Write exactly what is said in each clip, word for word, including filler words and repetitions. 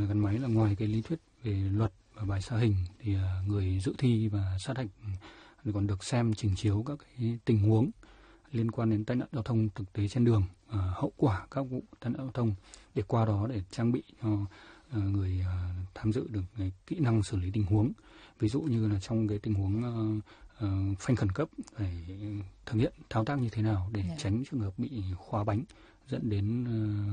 gắn máy là ngoài cái lý thuyết về luật và bài sa hình thì người dự thi và sát hạch còn được xem trình chiếu các cái tình huống liên quan đến tai nạn giao thông thực tế trên đường, uh, hậu quả các vụ tai nạn giao thông, để qua đó để trang bị cho uh, người uh, tham dự được cái kỹ năng xử lý tình huống. Ví dụ như là trong cái tình huống uh, uh, phanh khẩn cấp phải thực hiện thao tác như thế nào để yeah. tránh trường hợp bị khóa bánh dẫn đến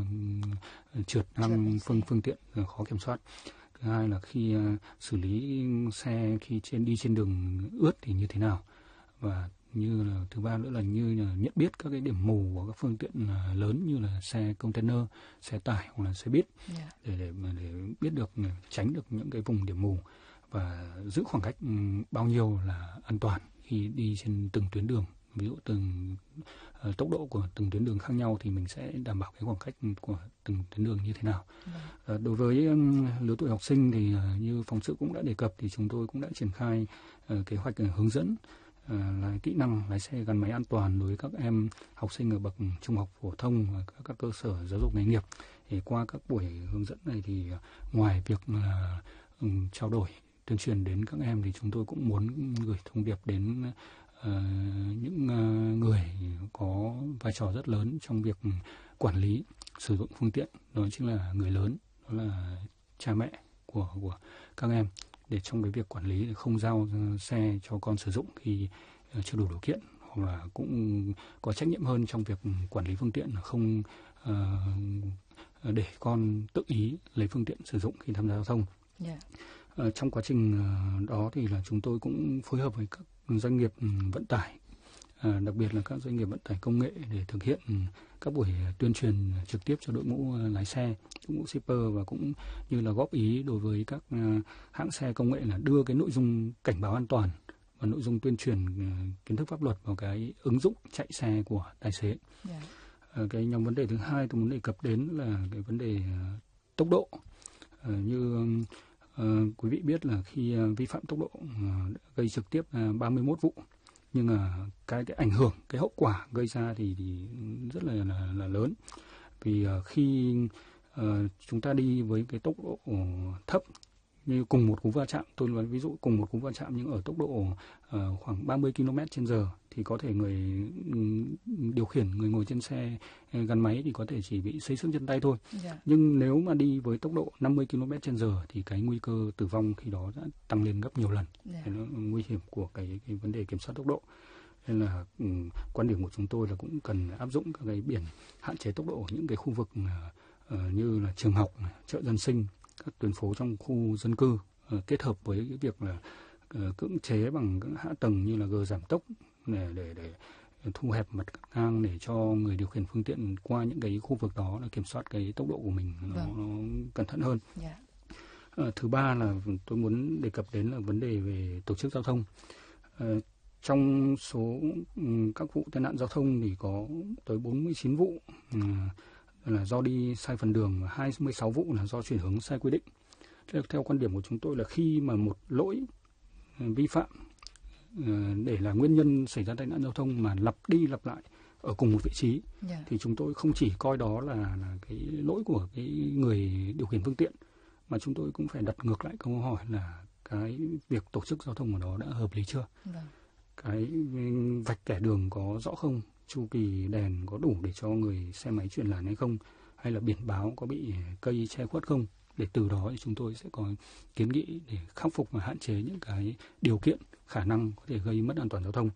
uh, trượt ngang phương phương tiện uh, khó kiểm soát. Thứ hai là khi uh, xử lý xe khi trên đi trên đường ướt thì như thế nào, và như là thứ ba nữa là như là nhận biết các cái điểm mù của các phương tiện uh, lớn như là xe container, xe tải hoặc là xe buýt yeah. để để mà để biết được tránh được những cái vùng điểm mù và giữ khoảng cách um, bao nhiêu là an toàn khi đi trên từng tuyến đường. Ví dụ từng uh, tốc độ của từng tuyến đường khác nhau thì mình sẽ đảm bảo cái khoảng cách của từng tuyến đường như thế nào. Mm. Uh, đối với um, lứa tuổi học sinh thì uh, như phóng sự cũng đã đề cập thì chúng tôi cũng đã triển khai uh, kế hoạch uh, hướng dẫn uh, là kỹ năng lái xe gắn máy an toàn đối với các em học sinh ở bậc trung học phổ thông và các, các cơ sở giáo dục nghề nghiệp. Thì qua các buổi hướng dẫn này thì uh, ngoài việc uh, um, trao đổi tuyên truyền đến các em thì chúng tôi cũng muốn gửi thông điệp đến uh, những uh, người có vai trò rất lớn trong việc quản lý sử dụng phương tiện, đó chính là người lớn, đó là cha mẹ của của các em, để trong cái việc quản lý không giao xe cho con sử dụng khi uh, chưa đủ điều kiện, hoặc là cũng có trách nhiệm hơn trong việc quản lý phương tiện, không uh, để con tự ý lấy phương tiện sử dụng khi tham gia giao thông. Yeah. Uh, trong quá trình uh, đó thì là chúng tôi cũng phối hợp với các doanh nghiệp um, vận tải, uh, đặc biệt là các doanh nghiệp vận tải công nghệ để thực hiện um, các buổi tuyên truyền trực tiếp cho đội ngũ uh, lái xe, đội ngũ shipper, và cũng như là góp ý đối với các uh, hãng xe công nghệ là đưa cái nội dung cảnh báo an toàn và nội dung tuyên truyền uh, kiến thức pháp luật vào cái ứng dụng chạy xe của tài xế. Yeah. Uh, cái nhóm vấn đề thứ hai tôi muốn đề cập đến là cái vấn đề uh, tốc độ. Uh, như um, Uh, quý vị biết là khi uh, vi phạm tốc độ uh, gây trực tiếp uh, ba mươi mốt vụ, nhưng mà uh, cái cái ảnh hưởng, cái hậu quả gây ra thì, thì rất là, là là lớn. Vì uh, khi uh, chúng ta đi với cái tốc độ thấp, như cùng một cú va chạm, tôi nói ví dụ cùng một cú va chạm nhưng ở tốc độ uh, khoảng ba mươi ki lô mét trên giờ thì có thể người điều khiển, người ngồi trên xe gắn máy thì có thể chỉ bị xây xước chân tay thôi. Yeah. Nhưng nếu mà đi với tốc độ năm mươi ki lô mét trên giờ thì cái nguy cơ tử vong khi đó đã tăng lên gấp nhiều lần. Yeah. Cái nó nguy hiểm của cái, cái vấn đề kiểm soát tốc độ. Nên là um, quan điểm của chúng tôi là cũng cần áp dụng các cái biển hạn chế tốc độ ở những cái khu vực uh, như là trường học, chợ dân sinh, các tuyến phố trong khu dân cư, uh, kết hợp với cái việc là uh, cưỡng chế bằng các hạ tầng như là gờ giảm tốc để để để thu hẹp mặt ngang để cho người điều khiển phương tiện qua những cái khu vực đó là kiểm soát cái tốc độ của mình nó, vâng. nó cẩn thận hơn. Yeah. Uh, thứ ba là tôi muốn đề cập đến là vấn đề về tổ chức giao thông. Uh, trong số um, các vụ tai nạn giao thông thì có tới bốn mươi chín vụ uh, là do đi sai phần đường và hai mươi sáu vụ là do chuyển hướng sai quy định. Theo, theo quan điểm của chúng tôi là khi mà một lỗi uh, vi phạm uh, để là nguyên nhân xảy ra tai nạn giao thông mà lặp đi lặp lại ở cùng một vị trí, yeah. thì chúng tôi không chỉ coi đó là, là cái lỗi của cái người điều khiển phương tiện, mà chúng tôi cũng phải đặt ngược lại câu hỏi là cái việc tổ chức giao thông ở đó đã hợp lý chưa? Yeah. Cái vạch kẻ đường có rõ không? Chu kỳ đèn có đủ để cho người xe máy chuyển làn hay không? Hay là biển báo có bị cây che khuất không? Để từ đó thì chúng tôi sẽ có kiến nghị để khắc phục và hạn chế những cái điều kiện khả năng có thể gây mất an toàn giao thông.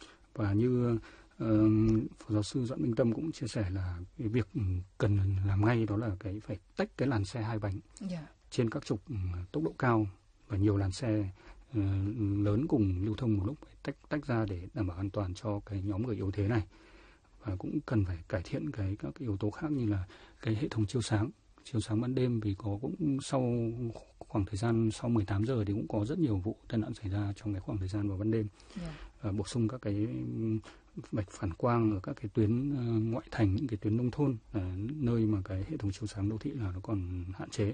Và như uh, Phó Giáo sư Doãn Minh Tâm cũng chia sẻ là cái việc cần làm ngay đó là cái phải tách cái làn xe hai bánh. Yeah. Trên các trục tốc độ cao và nhiều làn xe uh, lớn cùng lưu thông một lúc, phải tách tách ra để đảm bảo an toàn cho cái nhóm người yếu thế này. Và cũng cần phải cải thiện cái các cái yếu tố khác như là cái hệ thống chiếu sáng, chiếu sáng ban đêm, vì có cũng sau khoảng thời gian sau mười tám giờ thì cũng có rất nhiều vụ tai nạn xảy ra trong cái khoảng thời gian vào ban đêm. Yeah. À, bổ sung các cái vạch phản quang ở các cái tuyến uh, ngoại thành, những cái tuyến nông thôn, là nơi mà cái hệ thống chiếu sáng đô thị là nó còn hạn chế.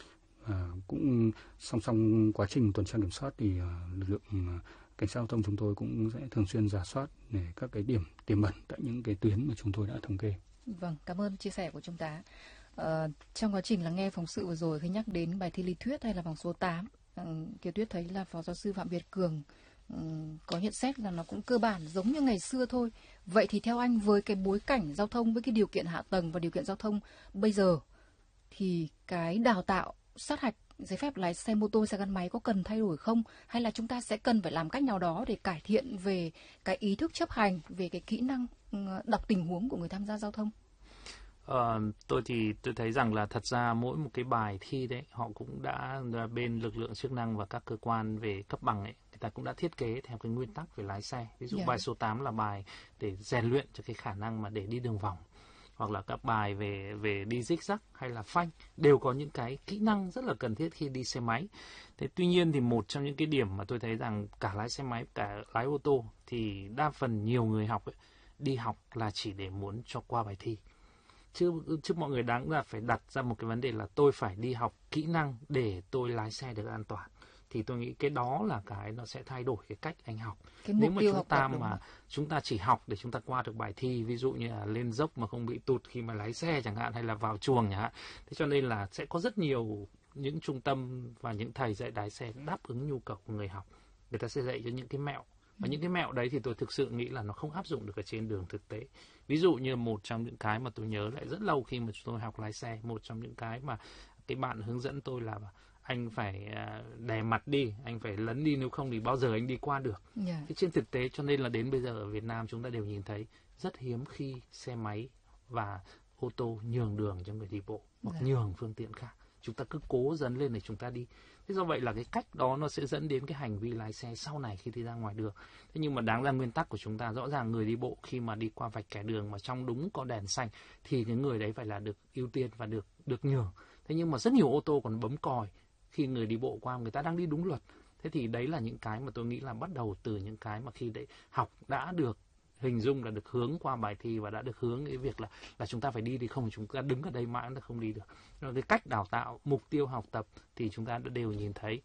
Và cũng song song quá trình tuần tra kiểm soát thì uh, lực lượng uh, cảnh sát giao thông chúng tôi cũng sẽ thường xuyên rà soát để các cái điểm tiềm ẩn tại những cái tuyến mà chúng tôi đã thống kê. Vâng, cảm ơn chia sẻ của chúng ta. Uh, trong quá trình là nghe phóng sự vừa rồi khi nhắc đến bài thi lý thuyết hay là vòng số tám, uh, Kiều Tuyết thấy là Phó Giáo sư Phạm Việt Cường um, có nhận xét là nó cũng cơ bản giống như ngày xưa thôi. Vậy thì theo anh, với cái bối cảnh giao thông, với cái điều kiện hạ tầng và điều kiện giao thông bây giờ, thì cái đào tạo sát hạch giấy phép lái xe mô tô, xe gắn máy có cần thay đổi không? Hay là chúng ta sẽ cần phải làm cách nào đó để cải thiện về cái ý thức chấp hành, về cái kỹ năng đọc tình huống của người tham gia giao thông? Ờ, tôi thì tôi thấy rằng là thật ra mỗi một cái bài thi đấy họ cũng đã, bên lực lượng chức năng và các cơ quan về cấp bằng ấy, người ta cũng đã thiết kế theo cái nguyên tắc về lái xe. Ví dụ yeah. bài số tám là bài để rèn luyện cho cái khả năng mà để đi đường vòng, hoặc là các bài về về đi zigzag hay là phanh đều có những cái kỹ năng rất là cần thiết khi đi xe máy. Thế tuy nhiên thì một trong những cái điểm mà tôi thấy rằng cả lái xe máy cả lái ô tô thì đa phần nhiều người học ấy, đi học là chỉ để muốn cho qua bài thi. Chứ, chứ mọi người đáng là phải đặt ra một cái vấn đề là tôi phải đi học kỹ năng để tôi lái xe được an toàn. Thì tôi nghĩ cái đó là cái nó sẽ thay đổi cái cách anh học. Cái Nếu mà chúng ta mà không? chúng ta chỉ học để chúng ta qua được bài thi, ví dụ như là lên dốc mà không bị tụt khi mà lái xe chẳng hạn, hay là vào chuồng chẳng hạn. Thế cho nên là sẽ có rất nhiều những trung tâm và những thầy dạy lái xe đáp ứng nhu cầu của người học. Người ta sẽ dạy cho những cái mẹo. Và những cái mẹo đấy thì tôi thực sự nghĩ là nó không áp dụng được ở trên đường thực tế. Ví dụ như một trong những cái mà tôi nhớ lại rất lâu khi mà tôi học lái xe, một trong những cái mà cái bạn hướng dẫn tôi là anh phải đè mặt đi, anh phải lấn đi, nếu không thì bao giờ anh đi qua được. Yeah. Thế trên thực tế cho nên là đến bây giờ ở Việt Nam chúng ta đều nhìn thấy rất hiếm khi xe máy và ô tô nhường đường cho người đi bộ hoặc yeah. nhường phương tiện khác. Chúng ta cứ cố dấn lên để chúng ta đi. Thế do vậy là cái cách đó nó sẽ dẫn đến cái hành vi lái xe sau này khi đi ra ngoài đường. Thế nhưng mà đáng ra nguyên tắc của chúng ta rõ ràng người đi bộ khi mà đi qua vạch kẻ đường mà trong đúng có đèn xanh thì cái người đấy phải là được ưu tiên và được được nhường. Thế nhưng mà rất nhiều ô tô còn bấm còi khi người đi bộ qua, người ta đang đi đúng luật. Thế thì đấy là những cái mà tôi nghĩ là bắt đầu từ những cái mà khi đấy học đã được hình dung là được hướng qua bài thi và đã được hướng cái việc là là chúng ta phải đi thì không, chúng ta đứng ở đây mãi chúng ta không đi được. Rồi cái cách đào tạo, mục tiêu học tập thì chúng ta đã đều nhìn thấy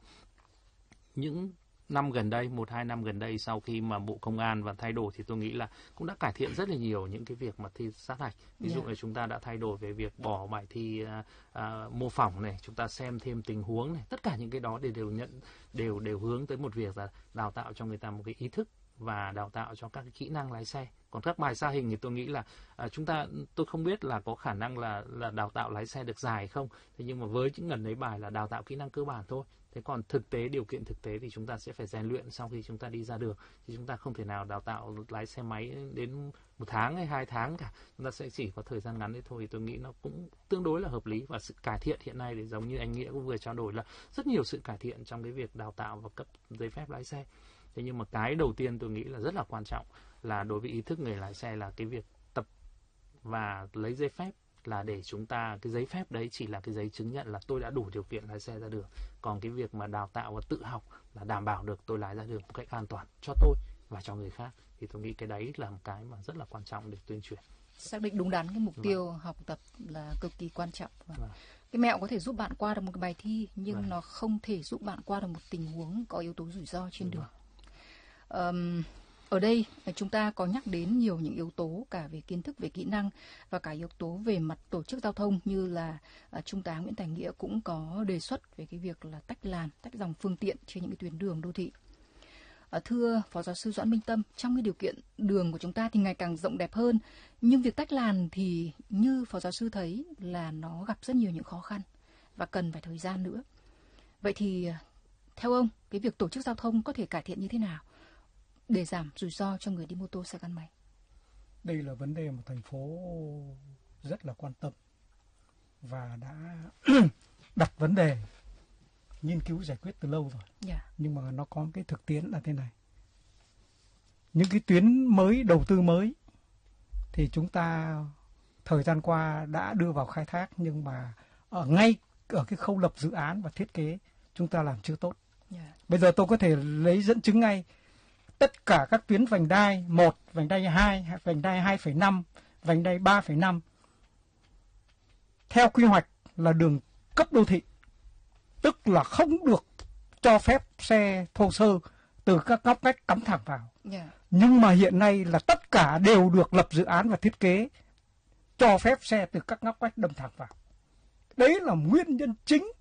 những năm gần đây, một hai năm gần đây sau khi mà Bộ Công an và thay đổi thì tôi nghĩ là cũng đã cải thiện rất là nhiều những cái việc mà thi sát hạch. Ví dụ yeah. là chúng ta đã thay đổi về việc bỏ bài thi uh, uh, mô phỏng này, chúng ta xem thêm tình huống này, tất cả những cái đó đều đều nhận đều đều hướng tới một việc là đào tạo cho người ta một cái ý thức và đào tạo cho các cái kỹ năng lái xe. Còn các bài sa hình thì tôi nghĩ là à, chúng ta tôi không biết là có khả năng là là đào tạo lái xe được dài không. Thế nhưng mà với những ngần ấy bài là đào tạo kỹ năng cơ bản thôi. Thế còn thực tế, điều kiện thực tế thì chúng ta sẽ phải rèn luyện sau khi chúng ta đi ra đường. Thì chúng ta không thể nào đào tạo lái xe máy đến một tháng hay hai tháng cả. Chúng ta sẽ chỉ có thời gian ngắn đấy thôi. Thì tôi nghĩ nó cũng tương đối là hợp lý. Và sự cải thiện hiện nay thì giống như anh Nghĩa cũng vừa trao đổi là rất nhiều sự cải thiện trong cái việc đào tạo và cấp giấy phép lái xe. Thế nhưng mà cái đầu tiên tôi nghĩ là rất là quan trọng là đối với ý thức người lái xe là cái việc tập và lấy giấy phép là để chúng ta, cái giấy phép đấy chỉ là cái giấy chứng nhận là tôi đã đủ điều kiện lái xe ra đường. Còn cái việc mà đào tạo và tự học là đảm bảo được tôi lái ra đường một cách an toàn cho tôi và cho người khác. Thì tôi nghĩ cái đấy là một cái mà rất là quan trọng để tuyên truyền. Xác định đúng đắn cái mục tiêu vâng. học tập là cực kỳ quan trọng. Vâng. Cái mẹo có thể giúp bạn qua được một cái bài thi nhưng vâng. nó không thể giúp bạn qua được một tình huống có yếu tố rủi ro trên đường. Um, ở đây chúng ta có nhắc đến nhiều những yếu tố cả về kiến thức, về kỹ năng và cả yếu tố về mặt tổ chức giao thông, như là uh, Trung tá Nguyễn Thành Nghĩa cũng có đề xuất về cái việc là tách làn, tách dòng phương tiện trên những cái tuyến đường đô thị. Uh, thưa Phó Giáo sư Doãn Minh Tâm, trong cái điều kiện đường của chúng ta thì ngày càng rộng đẹp hơn, nhưng việc tách làn thì như Phó Giáo sư thấy là nó gặp rất nhiều những khó khăn và cần phải thời gian nữa. Vậy thì theo ông, cái việc tổ chức giao thông có thể cải thiện như thế nào để giảm rủi ro cho người đi mô tô, xe gắn máy? Đây là vấn đề mà thành phố rất là quan tâm và đã đặt vấn đề nghiên cứu giải quyết từ lâu rồi. Yeah. Nhưng mà nó có cái thực tiễn là thế này. Những cái tuyến mới, đầu tư mới thì chúng ta thời gian qua đã đưa vào khai thác, nhưng mà ở ngay ở cái khâu lập dự án và thiết kế chúng ta làm chưa tốt. Yeah. Bây giờ tôi có thể lấy dẫn chứng ngay. Tất cả các tuyến vành đai một, vành đai hai, vành đai hai phẩy năm, vành đai ba phẩy năm theo quy hoạch là đường cấp đô thị, tức là không được cho phép xe thô sơ từ các ngóc ngách cắm thẳng vào. Yeah. Nhưng mà hiện nay là tất cả đều được lập dự án và thiết kế cho phép xe từ các ngóc ngách đâm thẳng vào. Đấy là nguyên nhân chính